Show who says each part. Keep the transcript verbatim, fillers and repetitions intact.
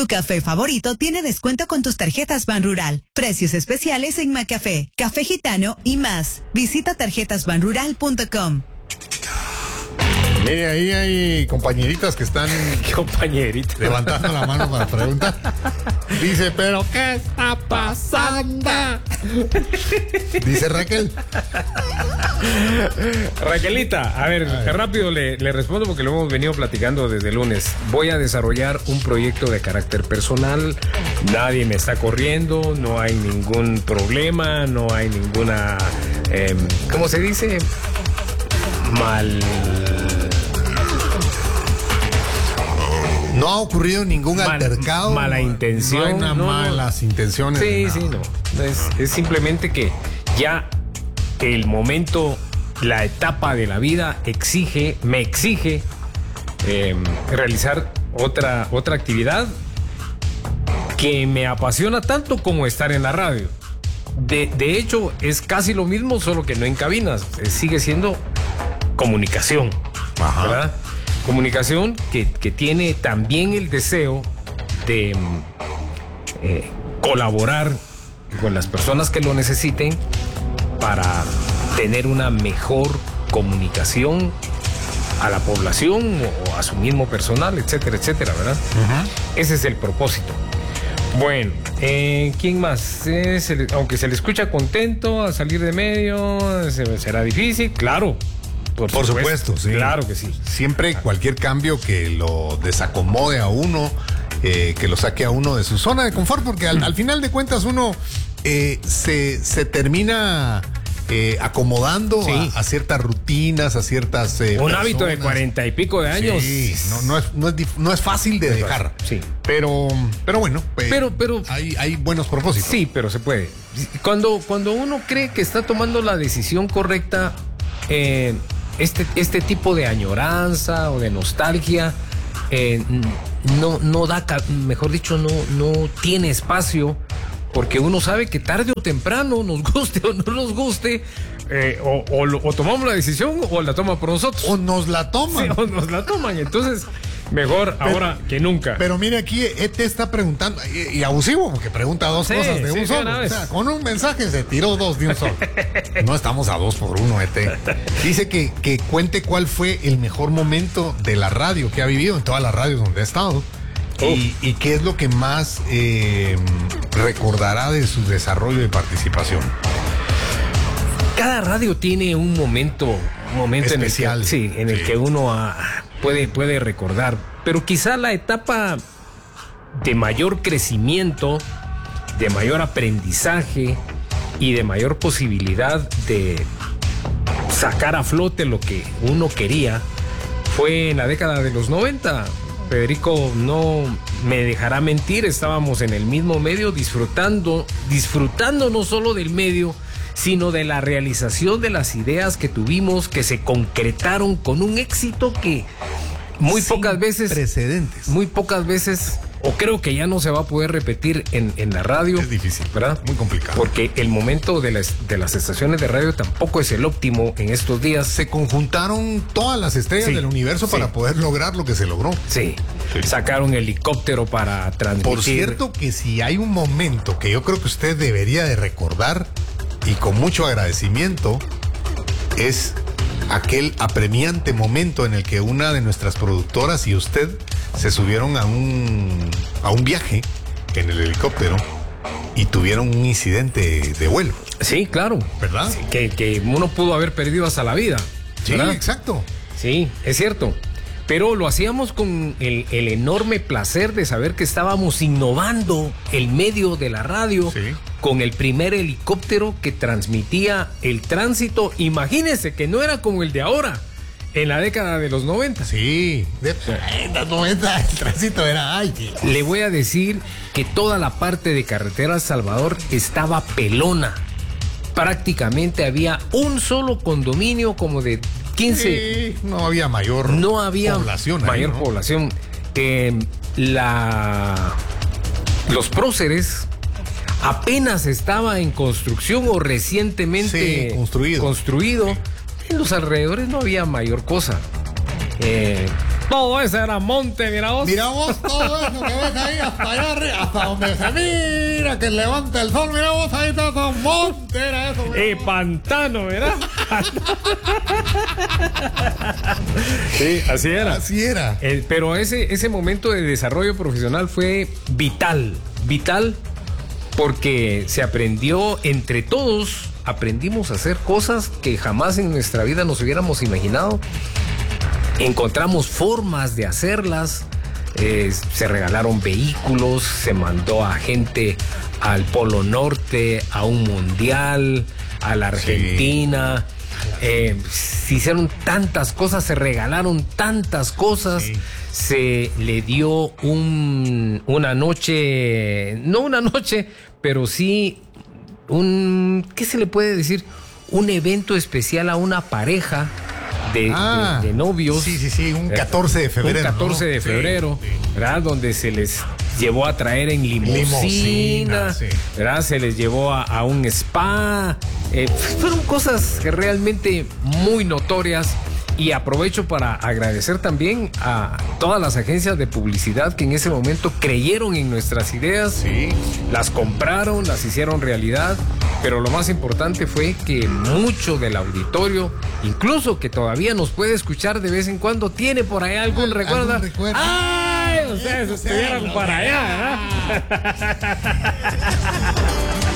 Speaker 1: Tu café favorito tiene descuento con tus tarjetas Banrural. Precios especiales en McCafé, Café Gitano y más. Visita tarjetas banrural punto com.
Speaker 2: Mire, ahí hay compañeritas que están
Speaker 3: compañeritas
Speaker 2: levantando la mano para preguntar. Dice, pero ¿qué está pasando? Dice Raquel.
Speaker 3: Raquelita, a ver, a ver. rápido le, le respondo porque lo hemos venido platicando desde el lunes. Voy a desarrollar un proyecto de carácter personal. Nadie me está corriendo, no hay ningún problema, no hay ninguna, eh, ¿cómo se dice? Mal...
Speaker 2: No ha ocurrido ningún Mal, altercado.
Speaker 3: Mala intención.
Speaker 2: No hay nada
Speaker 3: no,
Speaker 2: malas intenciones.
Speaker 3: Sí, sí, no. Es, es simplemente que ya el momento, la etapa de la vida exige, me exige eh, realizar otra, otra actividad que me apasiona tanto como estar en la radio. De, de hecho, es casi lo mismo, solo que no en cabinas. Sigue siendo comunicación. Ajá. ¿Verdad? Comunicación que, que tiene también el deseo de eh, colaborar con las personas que lo necesiten para tener una mejor comunicación a la población o a su mismo personal, etcétera, etcétera, ¿verdad? Uh-huh. Ese es el propósito. Bueno, eh, ¿quién más? Eh, se le, aunque se le escucha contento a salir de medio, se, será difícil, claro.
Speaker 2: Por, Por supuesto, supuesto, sí.
Speaker 3: Claro que sí.
Speaker 2: Siempre cualquier cambio que lo desacomode a uno, eh, que lo saque a uno de su zona de confort, porque al, al final de cuentas uno eh, se, se termina eh, acomodando sí. a, a ciertas rutinas, a ciertas eh,
Speaker 3: Un personas. hábito de cuarenta y pico de años.
Speaker 2: Sí, no, no, es, no, es, no es fácil de dejar.
Speaker 3: Sí.
Speaker 2: Pero, pero bueno, eh,
Speaker 3: pero, pero,
Speaker 2: hay, hay buenos propósitos.
Speaker 3: Sí, pero se puede. Cuando, cuando uno cree que está tomando la decisión correcta, eh, Este, este tipo de añoranza o de nostalgia eh, no, no da, mejor dicho, no, no tiene espacio, porque uno sabe que tarde o temprano, nos guste o no nos guste, eh, o, o, o tomamos la decisión o la toma por nosotros.
Speaker 2: O nos la toman.
Speaker 3: Sí, o nos la toman. Entonces, mejor pero, ahora que nunca.
Speaker 2: Pero mire, aquí E T está preguntando, y, y abusivo, porque pregunta dos sí, cosas de sí, un solo. O sea, con un mensaje se tiró dos de un solo. No estamos a dos por uno, E T. Dice que, que cuente cuál fue el mejor momento de la radio que ha vivido en todas las radios donde ha estado. Y, y qué es lo que más eh, recordará de su desarrollo y participación.
Speaker 3: Cada radio tiene un momento, un momento
Speaker 2: especial.
Speaker 3: En el que, sí, en el sí. que uno ah, puede, puede recordar. Pero quizá la etapa de mayor crecimiento, de mayor aprendizaje y de mayor posibilidad de sacar a flote lo que uno quería fue en la década de los noventa. Federico no me dejará mentir, estábamos en el mismo medio disfrutando, disfrutando no solo del medio, sino de la realización de las ideas que tuvimos, que se concretaron con un éxito que muy
Speaker 2: Sin
Speaker 3: pocas veces...
Speaker 2: precedentes.
Speaker 3: Muy pocas veces, o creo que ya no se va a poder repetir en, en la radio.
Speaker 2: Es difícil,
Speaker 3: ¿verdad?
Speaker 2: Muy complicado.
Speaker 3: Porque el momento de las, de las estaciones de radio tampoco es el óptimo en estos días.
Speaker 2: Se conjuntaron todas las estrellas sí, del universo sí. para poder lograr lo que se logró.
Speaker 3: Sí. sí. Sacaron helicóptero para transmitir.
Speaker 2: Por cierto que si hay un momento que yo creo que usted debería de recordar y con mucho agradecimiento, es aquel apremiante momento en el que una de nuestras productoras y usted se subieron a un, a un viaje en el helicóptero y tuvieron un incidente de vuelo.
Speaker 3: Sí, claro.
Speaker 2: ¿Verdad?
Speaker 3: Sí, que, que uno pudo haber perdido hasta la vida.
Speaker 2: Sí,
Speaker 3: ¿verdad?
Speaker 2: exacto.
Speaker 3: Sí, es cierto. Pero lo hacíamos con el, el enorme placer de saber que estábamos innovando el medio de la radio sí. con el primer helicóptero que transmitía el tránsito. Imagínense que no era como el de ahora, en la década de los noventa.
Speaker 2: Sí, de los noventa el tránsito era... Ay,
Speaker 3: le voy a decir que toda la parte de Carretera Salvador estaba pelona. Prácticamente había un solo condominio como de quince.
Speaker 2: Sí, no había mayor
Speaker 3: no había
Speaker 2: población.
Speaker 3: Mayor
Speaker 2: ahí, ¿no?
Speaker 3: población. Eh, la, los próceres apenas estaba en construcción o recientemente
Speaker 2: sí, construido.
Speaker 3: construido. Sí. En los alrededores no había mayor cosa. Eh, Todo ese era monte, mira vos.
Speaker 2: Mira vos todo eso que ves ahí hasta allá arriba, hasta donde se mira que levanta el sol. Mira vos, ahí está todo monte, era eso.
Speaker 3: Y pantano, ¿verdad? Sí, así era.
Speaker 2: Así era.
Speaker 3: Eh, pero ese, ese momento de desarrollo profesional fue vital, vital, porque se aprendió entre todos, aprendimos a hacer cosas que jamás en nuestra vida nos hubiéramos imaginado. Encontramos formas de hacerlas, eh, se regalaron vehículos, se mandó a gente al Polo Norte, a un mundial, a la Argentina. Sí. Eh, se hicieron tantas cosas, se regalaron tantas cosas. Sí. Se le dio un, una noche, no una noche, pero sí un, ¿qué se le puede decir? Un evento especial a una pareja de, ah, de, de novios.
Speaker 2: Sí, sí, sí, un catorce de febrero.
Speaker 3: Un catorce, ¿no?, de febrero, sí, sí. ¿verdad? Donde se les llevó a traer en limusina, sí. ¿verdad? Se les llevó a, a un spa. Eh, fueron cosas que realmente muy notorias. Y aprovecho para agradecer también a todas las agencias de publicidad que en ese momento creyeron en nuestras ideas,
Speaker 2: sí.
Speaker 3: las compraron, las hicieron realidad, pero lo más importante fue que mucho del auditorio, incluso que todavía nos puede escuchar de vez en cuando, tiene por ahí algún recuerdo. ¡Ay! Ustedes estuvieron para allá, ¿verdad?